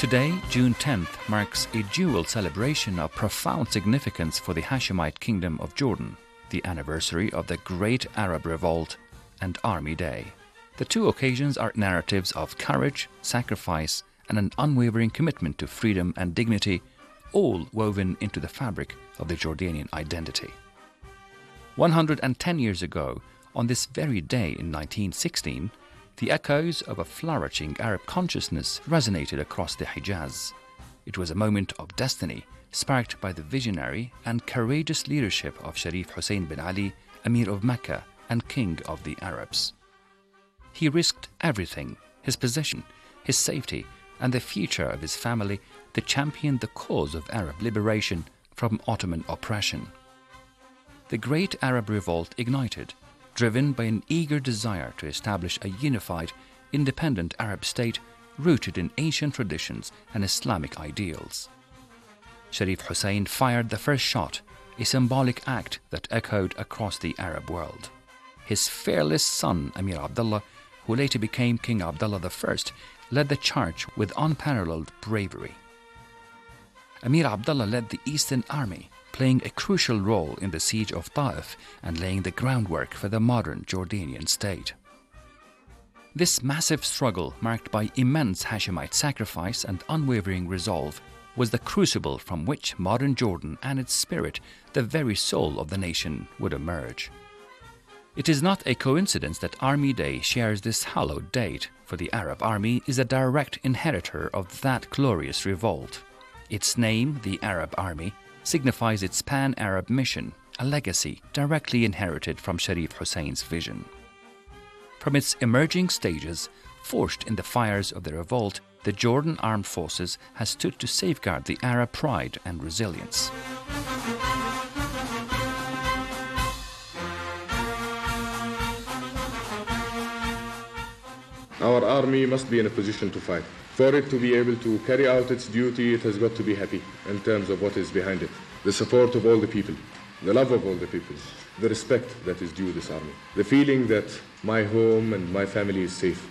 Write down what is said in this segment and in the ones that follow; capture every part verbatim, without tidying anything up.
Today, June tenth, marks a dual celebration of profound significance for the Hashemite Kingdom of Jordan, the anniversary of the Great Arab Revolt and Army Day. The two occasions are narratives of courage, sacrifice, and an unwavering commitment to freedom and dignity, all woven into the fabric of the Jordanian identity. one hundred ten years ago, on this very day in nineteen sixteen, the echoes of a flourishing Arab consciousness resonated across the Hijaz. It was a moment of destiny, sparked by the visionary and courageous leadership of Sharif Hussein bin Ali, Emir of Mecca and King of the Arabs. He risked everything, his position, his safety, and the future of his family, to champion the cause of Arab liberation from Ottoman oppression. The Great Arab Revolt ignited, driven by an eager desire to establish a unified, independent Arab state rooted in Asian traditions and Islamic ideals. Sharif Hussein fired the first shot, a symbolic act that echoed across the Arab world. His fearless son, Emir Abdullah, who later became King Abdullah the First, led the charge with unparalleled bravery. Emir Abdullah led the Eastern Army, playing a crucial role in the siege of Ta'if and laying the groundwork for the modern Jordanian state. This massive struggle, marked by immense Hashemite sacrifice and unwavering resolve, was the crucible from which modern Jordan and its spirit, the very soul of the nation, would emerge. It is not a coincidence that Army Day shares this hallowed date, for the Arab army is a direct inheritor of that glorious revolt. Its name, the Arab Army, signifies its pan-Arab mission, a legacy directly inherited from Sharif Hussein's vision. From its emerging stages, forged in the fires of the revolt, the Jordan Armed Forces has stood to safeguard the Arab pride and resilience. Our army must be in a position to fight. For it to be able to carry out its duty, it has got to be happy in terms of what is behind it. The support of all the people, the love of all the people, the respect that is due this army, the feeling that my home and my family is safe.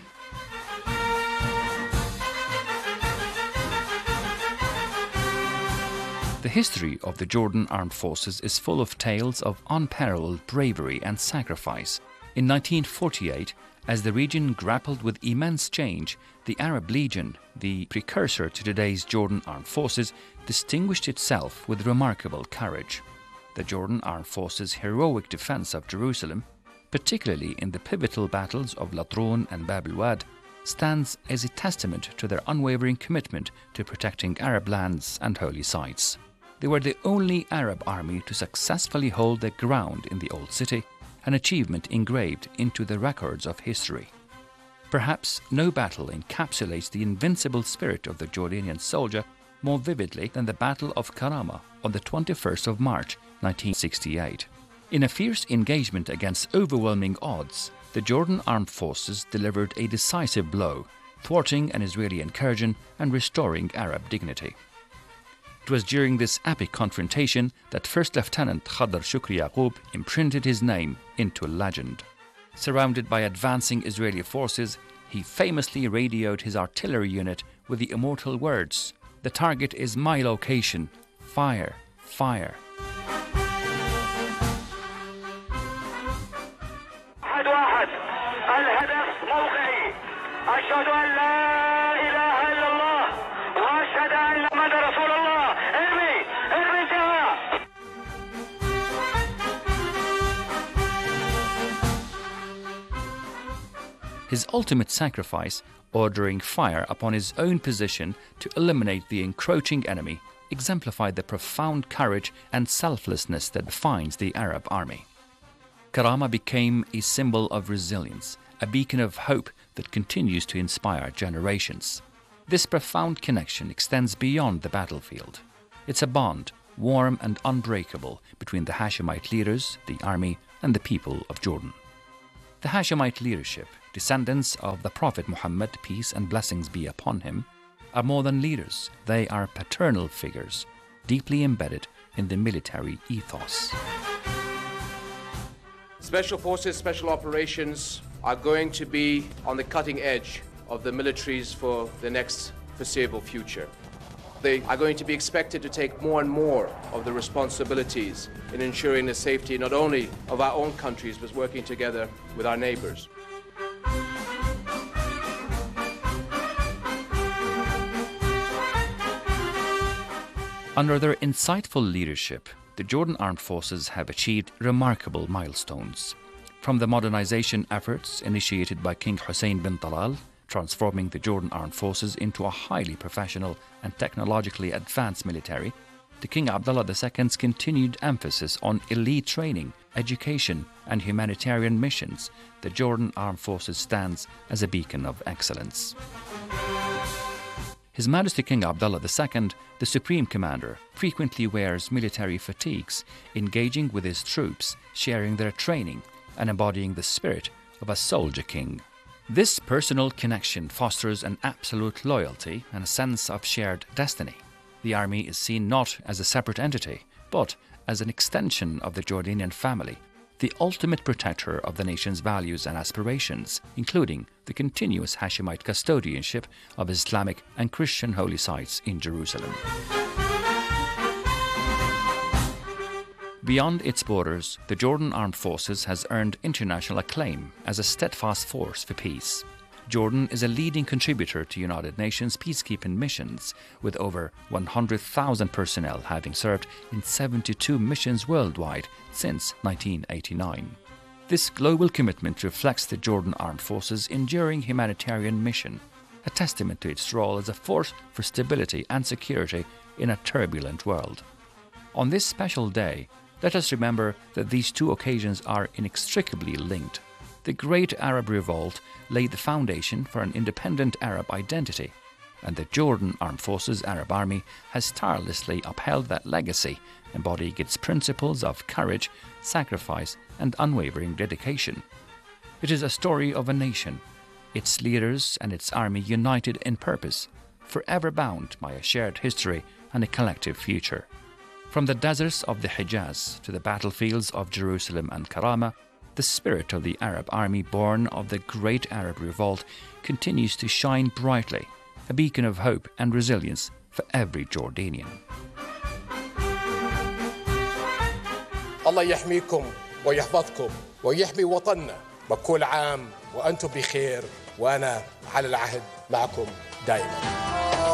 The history of the Jordan Armed Forces is full of tales of unparalleled bravery and sacrifice. In nineteen forty-eight, as the region grappled with immense change, the Arab Legion, the precursor to today's Jordan Armed Forces, distinguished itself with remarkable courage. The Jordan Armed Forces' heroic defense of Jerusalem, particularly in the pivotal battles of Latrun and Bab al-Wad, stands as a testament to their unwavering commitment to protecting Arab lands and holy sites. They were the only Arab army to successfully hold their ground in the Old City, an achievement engraved into the records of history. Perhaps no battle encapsulates the invincible spirit of the Jordanian soldier more vividly than the Battle of Karama on the twenty-first of March, nineteen sixty-eight. In a fierce engagement against overwhelming odds, the Jordan Armed Forces delivered a decisive blow, thwarting an Israeli incursion and restoring Arab dignity. It was during this epic confrontation that First Lieutenant Khadr Shukri Yaqub imprinted his name into legend. Surrounded by advancing Israeli forces, he famously radioed his artillery unit with the immortal words, "The target is my location. Fire, fire." His ultimate sacrifice, ordering fire upon his own position to eliminate the encroaching enemy, exemplified the profound courage and selflessness that defines the Arab army. Karama became a symbol of resilience, a beacon of hope that continues to inspire generations. This profound connection extends beyond the battlefield. It's a bond, warm and unbreakable, between the Hashemite leaders, the army, and the people of Jordan. The Hashemite leadership, descendants of the Prophet Muhammad, peace and blessings be upon him, are more than leaders. They are paternal figures, deeply embedded in the military ethos. Special Forces, Special Operations are going to be on the cutting edge of the militaries for the next foreseeable future. They are going to be expected to take more and more of the responsibilities in ensuring the safety not only of our own countries, but working together with our neighbours. Under their insightful leadership, the Jordan Armed Forces have achieved remarkable milestones. From the modernization efforts initiated by King Hussein bin Talal, transforming the Jordan Armed Forces into a highly professional and technologically advanced military, to King Abdullah the Second's continued emphasis on elite training, education, and humanitarian missions, the Jordan Armed Forces stands as a beacon of excellence. His Majesty King Abdullah the Second, the Supreme Commander, frequently wears military fatigues, engaging with his troops, sharing their training, and embodying the spirit of a soldier king. This personal connection fosters an absolute loyalty and a sense of shared destiny. The army is seen not as a separate entity, but as an extension of the Jordanian family, the ultimate protector of the nation's values and aspirations, including the continuous Hashemite custodianship of Islamic and Christian holy sites in Jerusalem. Beyond its borders, the Jordan Armed Forces has earned international acclaim as a steadfast force for peace. Jordan is a leading contributor to United Nations peacekeeping missions, with over one hundred thousand personnel having served in seventy-two missions worldwide since nineteen eighty-nine. This global commitment reflects the Jordan Armed Forces' enduring humanitarian mission, a testament to its role as a force for stability and security in a turbulent world. On this special day, let us remember that these two occasions are inextricably linked. The Great Arab Revolt laid the foundation for an independent Arab identity, and the Jordan Armed Forces Arab Army has tirelessly upheld that legacy, embodying its principles of courage, sacrifice, and unwavering dedication. It is a story of a nation, its leaders and its army united in purpose, forever bound by a shared history and a collective future. From the deserts of the Hijaz to the battlefields of Jerusalem and Karama, the spirit of the Arab army born of the Great Arab Revolt continues to shine brightly, a beacon of hope and resilience for every Jordanian. الله يحميكم ويحفظكم ويحمي وطننا وكل عام وأنتم بخير وأنا على العهد معكم دائما.